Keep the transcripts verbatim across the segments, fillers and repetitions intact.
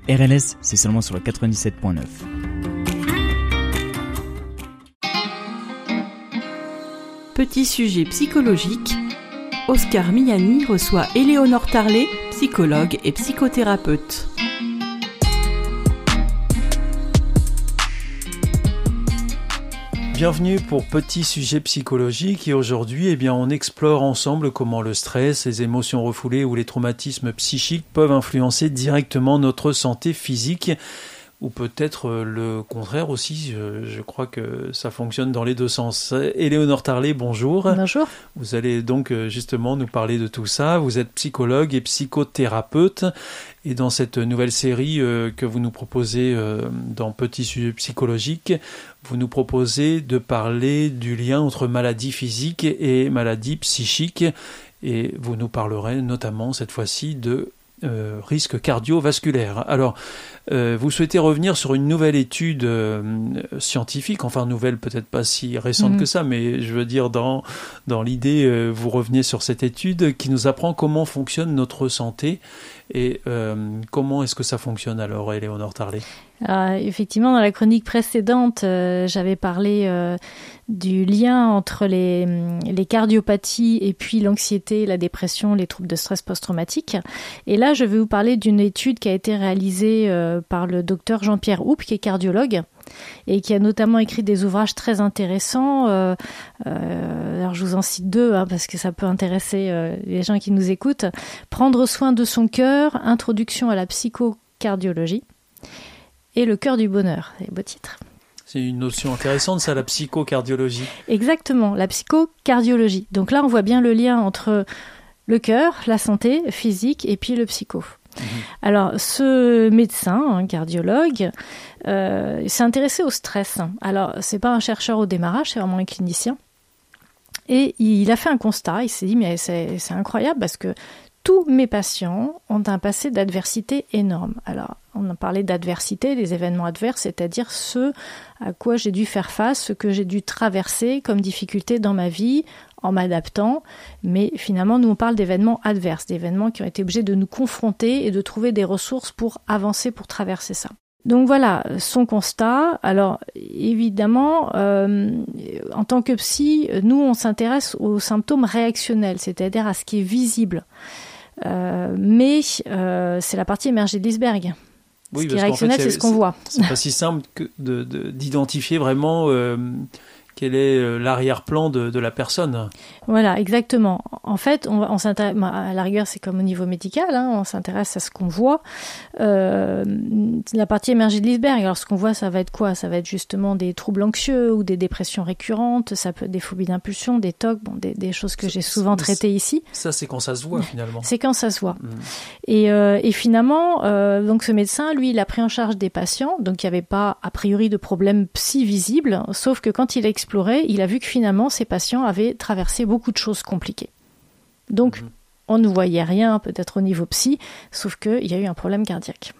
R L S, c'est seulement sur le quatre-vingt-dix-sept point neuf. Petit sujet psychologique, Oscar Miani reçoit Éléonore Tarlet, psychologue et psychothérapeute. Bienvenue pour Petit sujet psychologique et aujourd'hui eh bien, on explore ensemble comment le stress, les émotions refoulées ou les traumatismes psychiques peuvent influencer directement notre santé physique ou peut-être le contraire aussi, je, je crois que ça fonctionne dans les deux sens. Éléonore Tarlet, bonjour. Bonjour. Vous allez donc justement nous parler de tout ça. Vous êtes psychologue et psychothérapeute et dans cette nouvelle série euh, que vous nous proposez euh, dans Petit sujet psychologique, vous nous proposez de parler du lien entre maladie physique et maladie psychique et vous nous parlerez notamment cette fois-ci de Euh, risque cardiovasculaire. Alors, euh, vous souhaitez revenir sur une nouvelle étude euh, scientifique, enfin nouvelle peut-être pas si récente mmh. que ça, mais je veux dire dans, dans l'idée, euh, vous revenez sur cette étude qui nous apprend comment fonctionne notre santé et euh, comment est-ce que ça fonctionne alors, Éléonore Tarlet ? Euh, effectivement, dans la chronique précédente, euh, j'avais parlé euh, du lien entre les, les cardiopathies et puis l'anxiété, la dépression, les troubles de stress post-traumatique. Et là, je vais vous parler d'une étude qui a été réalisée euh, par le docteur Jean-Pierre Houppe, qui est cardiologue, et qui a notamment écrit des ouvrages très intéressants. Euh, euh, alors, je vous en cite deux, hein, parce que ça peut intéresser euh, les gens qui nous écoutent. Prendre soin de son cœur, introduction à la psychocardiologie. Et le cœur du bonheur, c'est beau titre. C'est une notion intéressante, ça, la psychocardiologie. Exactement, la psychocardiologie. Donc là, on voit bien le lien entre le cœur, la santé physique et puis le psycho. Mmh. Alors, ce médecin, un cardiologue, euh, s'est intéressé au stress. Alors, c'est pas un chercheur au démarrage, c'est vraiment un clinicien. Et il a fait un constat, il s'est dit, mais c'est, c'est incroyable parce que tous mes patients ont un passé d'adversité énorme. Alors, on a parlé d'adversité, des événements adverses, c'est-à-dire ce à quoi j'ai dû faire face, ce que j'ai dû traverser comme difficulté dans ma vie en m'adaptant. Mais finalement, nous, on parle d'événements adverses, d'événements qui ont été obligés de nous confronter et de trouver des ressources pour avancer, pour traverser ça. Donc voilà, son constat. Alors évidemment, euh, en tant que psy, nous, on s'intéresse aux symptômes réactionnels, c'est-à-dire à ce qui est visible. Euh, mais euh, c'est la partie émergée de l'iceberg. Oui, ce qui est réactionnel, fait, c'est, c'est ce qu'on voit. C'est pas si simple que de, de, d'identifier vraiment euh, quel est l'arrière-plan de, de la personne. Voilà, exactement. En fait, on, on s'intéresse, à la rigueur, c'est comme au niveau médical, hein, on s'intéresse à ce qu'on voit. Euh, la partie émergée de l'iceberg, alors ce qu'on voit, ça va être quoi ? Ça va être justement des troubles anxieux ou des dépressions récurrentes, ça peut être des phobies d'impulsion, des T O C, bon, des, des choses que j'ai souvent traitées ici. Ça, c'est quand ça se voit, finalement. C'est quand ça se voit. Mmh. Et, euh, et finalement, euh, donc ce médecin, lui, il a pris en charge des patients, donc il n'y avait pas, a priori, de problème psy visible, sauf que quand il a exploré, il a vu que finalement, ces patients avaient traversé beaucoup de choses compliquées. Donc, mmh. on ne voyait rien, peut-être au niveau psy, sauf qu'il y a eu un problème cardiaque.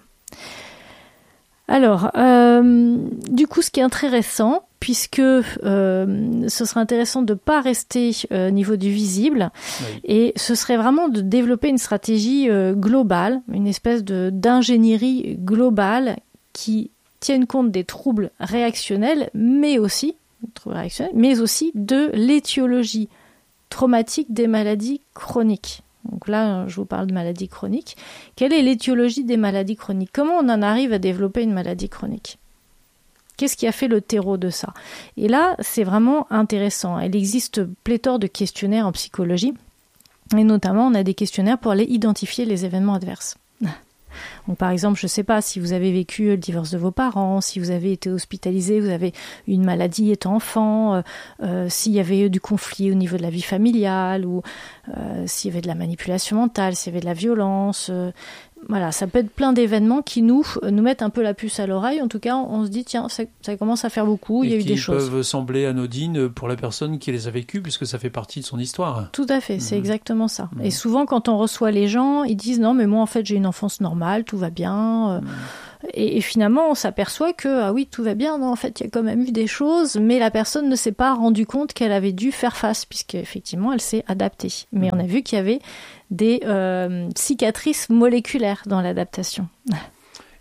Alors, euh, du coup, ce qui est intéressant, puisque euh, ce serait intéressant de ne pas rester euh, au niveau du visible, oui. Et ce serait vraiment de développer une stratégie euh, globale, une espèce de, d'ingénierie globale qui tienne compte des troubles réactionnels, mais aussi, troubles réactionnels, mais aussi de l'étiologie traumatique des maladies chroniques. Donc là, je vous parle de maladies chroniques. Quelle est l'étiologie des maladies chroniques ? Comment on en arrive à développer une maladie chronique ? Qu'est-ce qui a fait le terreau de ça ? Et là, c'est vraiment intéressant. Il existe pléthore de questionnaires en psychologie. Et notamment, on a des questionnaires pour aller identifier les événements adverses. Donc, par exemple, je ne sais pas si vous avez vécu le divorce de vos parents, si vous avez été hospitalisé, vous avez eu une maladie étant enfant, euh, euh, s'il y avait eu du conflit au niveau de la vie familiale, ou euh, s'il y avait de la manipulation mentale, s'il y avait de la violence. Euh, voilà, ça peut être plein d'événements qui nous, nous mettent un peu la puce à l'oreille. En tout cas, on, on se dit, tiens, ça, ça commence à faire beaucoup, et il y a eu des choses. qui peuvent sembler anodines pour la personne qui les a vécues, puisque ça fait partie de son histoire. Tout à fait, c'est mmh. exactement ça. Mmh. Et souvent, quand on reçoit les gens, ils disent, non, mais moi, en fait, j'ai une enfance normale, tout va bien. Mmh. Et, et finalement, on s'aperçoit que, ah oui, tout va bien, non, en fait, il y a quand même eu des choses, mais la personne ne s'est pas rendu compte qu'elle avait dû faire face, puisqu'effectivement, elle s'est adaptée. Mais mmh. on a vu qu'il y avait des euh, cicatrices moléculaires dans l'adaptation.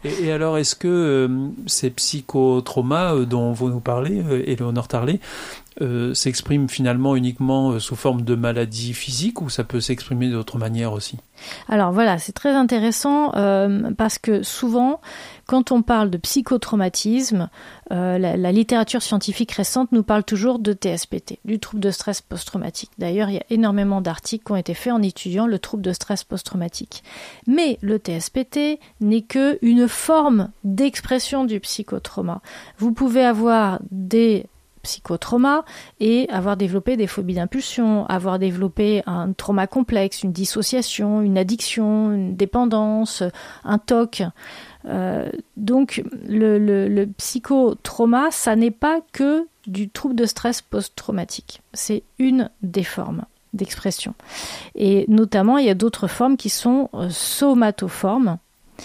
Et, et alors, est-ce que euh, ces psychotraumas euh, dont vous nous parlez, euh, Éléonore Tarlet, euh, s'expriment finalement uniquement euh, sous forme de maladie physique ou ça peut s'exprimer d'autres manières aussi ? Alors voilà, c'est très intéressant euh, parce que souvent, quand on parle de psychotraumatisme, euh, la, la littérature scientifique récente nous parle toujours de T S P T, du trouble de stress post-traumatique. D'ailleurs, il y a énormément d'articles qui ont été faits en étudiant le trouble de stress post-traumatique. Mais le T S P T n'est qu'une forme d'expression du psychotrauma. Vous pouvez avoir des psychotrauma et avoir développé des phobies d'impulsion, avoir développé un trauma complexe, une dissociation, une addiction, une dépendance, un T O C. Euh, donc le, le, le psychotrauma, ça n'est pas que du trouble de stress post-traumatique. C'est une des formes d'expression. Et notamment, il y a d'autres formes qui sont euh, somatoformes.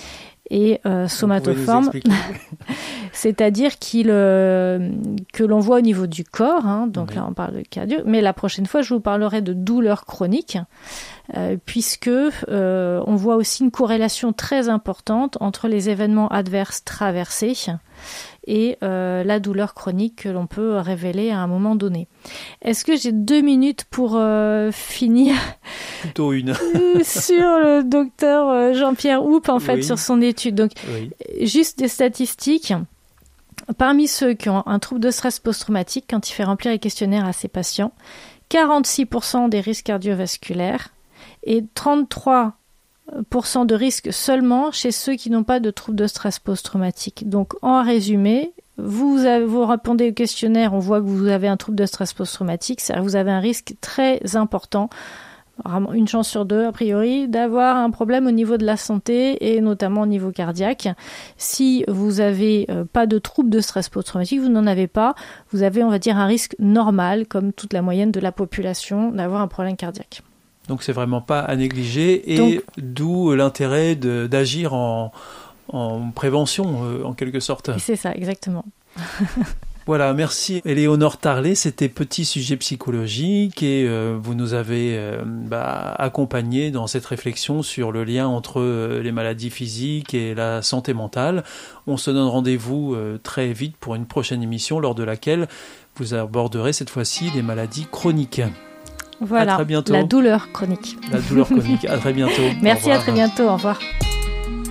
Et euh, somatoforme, c'est-à-dire qu'il, euh, que l'on voit au niveau du corps, hein, donc oui. Là on parle de cardio, mais la prochaine fois je vous parlerai de douleurs chroniques, euh, puisque euh, on voit aussi une corrélation très importante entre les événements adverses traversés et euh, la douleur chronique que l'on peut révéler à un moment donné. Est-ce que j'ai deux minutes pour euh, finir Plutôt une. sur le docteur Jean-Pierre Houppe, en fait, oui. Sur son étude. Donc, oui. Juste des statistiques. Parmi ceux qui ont un trouble de stress post-traumatique, quand il fait remplir les questionnaires à ses patients, quarante-six pour cent des risques cardiovasculaires et trente-trois pour cent de risque seulement chez ceux qui n'ont pas de trouble de stress post-traumatique. Donc, en résumé, vous, avez, vous répondez au questionnaire, on voit que vous avez un trouble de stress post-traumatique, c'est-à-dire que vous avez un risque très important, vraiment une chance sur deux a priori, d'avoir un problème au niveau de la santé et notamment au niveau cardiaque. Si vous n'avez euh, pas de trouble de stress post-traumatique, vous n'en avez pas, vous avez, on va dire, un risque normal, comme toute la moyenne de la population, d'avoir un problème cardiaque. Donc c'est vraiment pas à négliger et Donc, d'où l'intérêt de, d'agir en, en prévention euh, en quelque sorte. C'est ça, exactement. Voilà, merci Éléonore Tarlet, c'était Petit Sujet Psychologique et euh, vous nous avez euh, bah, accompagnés dans cette réflexion sur le lien entre euh, les maladies physiques et la santé mentale. On se donne rendez-vous euh, très vite pour une prochaine émission lors de laquelle vous aborderez cette fois-ci les maladies chroniques. Voilà, à très bientôt. La douleur chronique. La douleur chronique, à très bientôt. Merci, à très bientôt, au revoir.